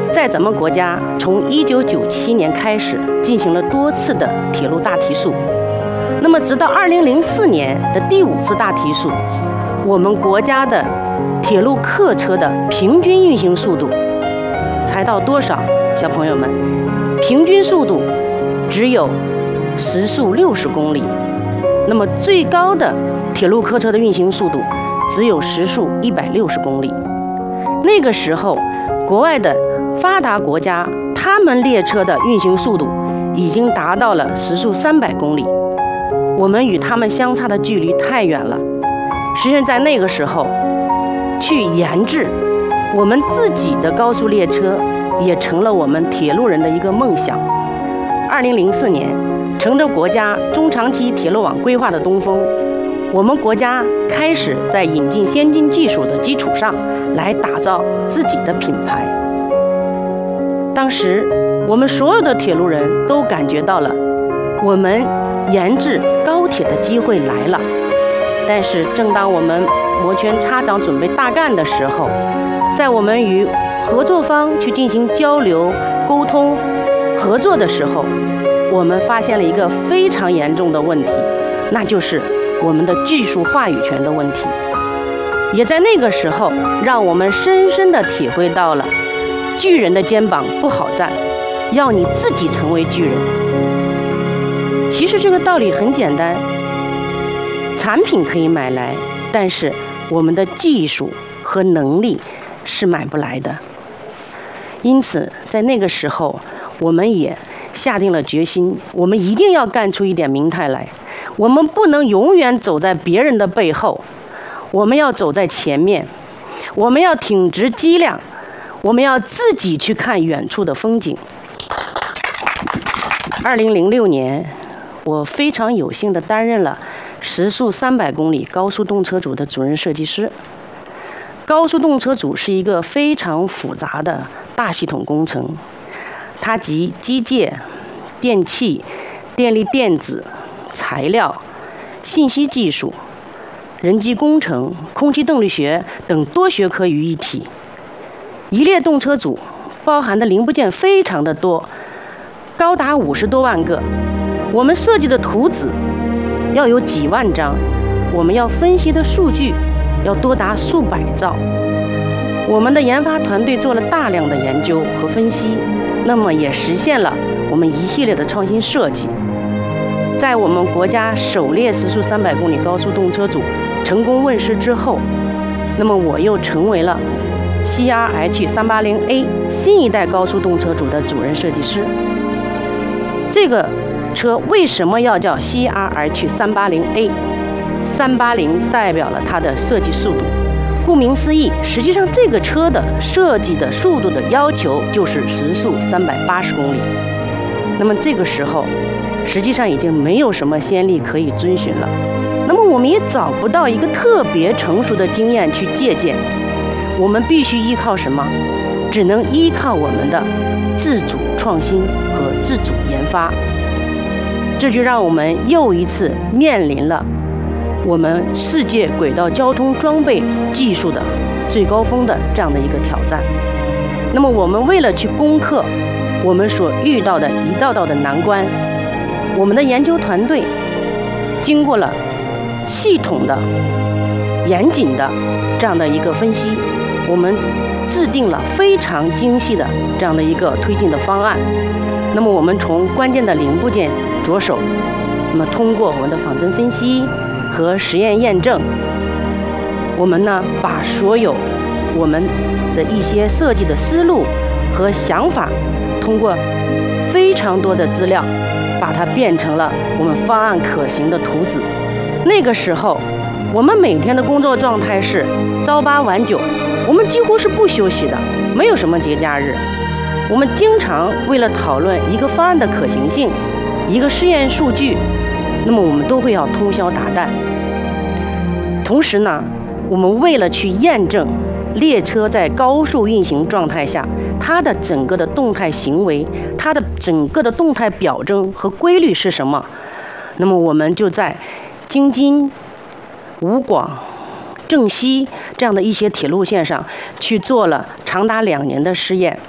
在咱们国家，从1997年开始进行了多次的铁路大提速，那么直到2004年的第5次大提速，我们国家的铁路客车的平均运行速度才到多少？小朋友们，平均速度只有时速60公里，那么最高的铁路客车的运行速度只有时速160公里。那个时候，国外的发达国家，他们列车的运行速度已经达到了时速300公里，我们与他们相差的距离太远了。实际上，在那个时候，去研制我们自己的高速列车，也成了我们铁路人的一个梦想。2004年，乘着国家中长期铁路网规划的东风，我们国家开始在引进先进技术的基础上来打造自己的品牌。当时我们所有的铁路人都感觉到了我们研制高铁的机会来了。但是正当我们摩拳擦掌准备大干的时候，在我们与合作方去进行交流沟通合作的时候，我们发现了一个非常严重的问题，那就是我们的技术话语权的问题。也在那个时候，让我们深深地体会到了巨人的肩膀不好站，要你自己成为巨人。其实这个道理很简单，产品可以买来，但是我们的技术和能力是买不来的。因此在那个时候，我们也下定了决心，我们一定要干出一点名堂来。我们不能永远走在别人的背后，我们要走在前面，我们要挺直脊梁，我们要自己去看远处的风景。2006年，我非常有幸地担任了时速300公里高速动车组的主任设计师。高速动车组是一个非常复杂的大系统工程，它集机械、电气、电力电子、材料、信息技术、人机工程、空气动力学等多学科于一体。一列动车组包含的零部件非常的多，高达50多万个。我们设计的图纸要有几万张，我们要分析的数据要多达数百兆。我们的研发团队做了大量的研究和分析，那么也实现了我们一系列的创新设计。在我们国家首列时速300公里高速动车组成功问世之后，那么我又成为了 CRH380A 新一代高速动车组的主任设计师。这个车为什么要叫 CRH380A？ 380代表了它的设计速度。顾名思义，实际上这个车的设计的速度的要求就是时速380公里。那么这个时候，实际上已经没有什么先例可以遵循了。那么我们也找不到一个特别成熟的经验去借鉴，我们必须依靠什么？只能依靠我们的自主创新和自主研发。这就让我们又一次面临了我们世界轨道交通装备技术的最高峰的这样的一个挑战。那么我们为了去攻克我们所遇到的一道道的难关，我们的研究团队经过了系统的、严谨的这样的一个分析，我们制定了非常精细的这样的一个推进的方案。那么我们从关键的零部件着手，那么通过我们的仿真分析和实验验证，我们呢把所有我们的一些设计的思路和想法，通过非常多的资料，把它变成了我们方案可行的图纸。那个时候，我们每天的工作状态是朝8晚9，我们几乎是不休息的，没有什么节假日。我们经常为了讨论一个方案的可行性，一个试验数据，那么我们都会要通宵达旦。同时呢，我们为了去验证列车在高速运行状态下它的整个的动态行为，它的整个的动态表征和规律是什么，那么我们就在京津、武广、郑西这样的一些铁路线上去做了长达2年的试验。